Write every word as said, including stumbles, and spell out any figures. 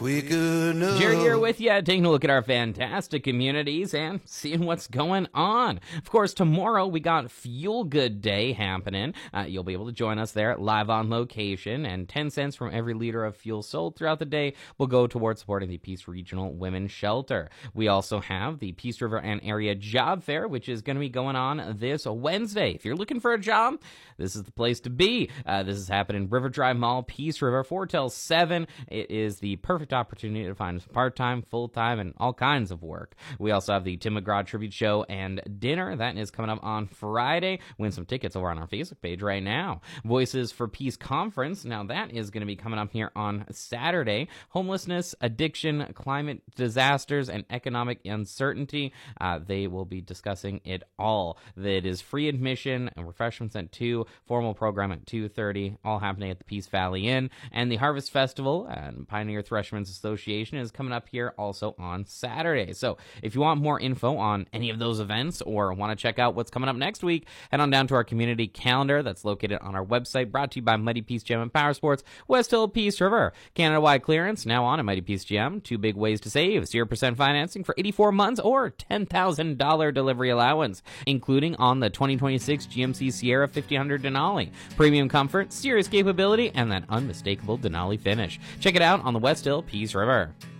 We could know. Jerry here with you, taking a look at our fantastic communities and seeing what's going on. Of course, tomorrow we got Fuel Good Day happening. Uh, you'll be able to join us there live on location, and ten cents from every liter of fuel sold throughout the day will go towards supporting the Peace Regional Women's Shelter. We also have the Peace River and Area Job Fair, which is going to be going on this Wednesday. If you're looking for a job, this is the place to be. Uh, this is happening in River Drive Mall, Peace River, four till seven. It is the perfect opportunity to find part-time, full-time, and all kinds of work. We also have the Tim McGraw Tribute Show and Dinner. That is coming up on Friday. Win some tickets over on our Facebook page right now. Voices for Peace Conference. Now that is going to be coming up here on Saturday. Homelessness, addiction, climate disasters, and economic uncertainty. Uh, they will be discussing it all. It is free admission and refreshments at two, formal program at two thirty, all happening at the Peace Valley Inn. And the Harvest Festival and Pioneer Threshman's Association is coming up here also on Saturday. So if you want more info on any of those events or want to check out what's coming up next week, head on down to our community calendar that's located on our website, brought to you by Mighty Peace G M and Power Sports, West Hill Peace River. Canada-wide clearance now on at Mighty Peace G M. Two big ways to save: zero percent financing for eighty-four months or ten thousand dollars delivery allowance, including on the twenty twenty-six G M C Sierra fifteen hundred Denali. Premium comfort, serious capability, and that unmistakable Denali finish. Check it out on the West Hill Peace River.